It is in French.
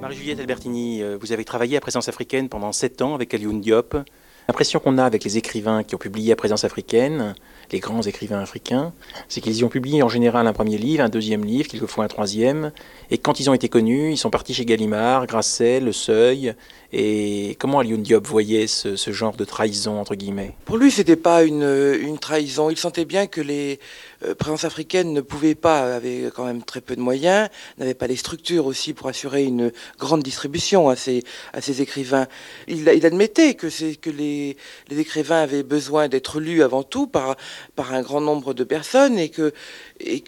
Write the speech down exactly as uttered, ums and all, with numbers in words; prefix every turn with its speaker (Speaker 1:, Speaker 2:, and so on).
Speaker 1: Marie-Juliette Albertini, euh, vous avez travaillé à Présence africaine pendant sept ans avec Alioune Diop. L'impression qu'on a avec les écrivains qui ont publié à Présence africaine, les grands écrivains africains, c'est qu'ils y ont publié en général un premier livre, un deuxième livre, quelquefois un troisième, et quand ils ont été connus, ils sont partis chez Gallimard, Grasset, Le Seuil. Et comment Alioune Diop voyait ce, ce genre de trahison, entre guillemets?
Speaker 2: Pour lui, c'était pas une, une trahison. Il sentait bien que les euh, présences africaines ne pouvaient pas, avaient quand même très peu de moyens, n'avaient pas les structures aussi pour assurer une grande distribution à ces, à ces écrivains. Il, il admettait que, c'est, que les, les écrivains avaient besoin d'être lus avant tout par, par un grand nombre de personnes et que, et